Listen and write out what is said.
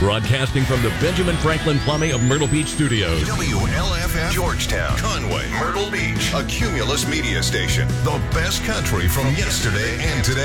Broadcasting from the Benjamin Franklin Plumbing of Myrtle Beach Studios. WLFF Georgetown, Conway, Myrtle Beach, a Cumulus media station. The best country from yesterday and today.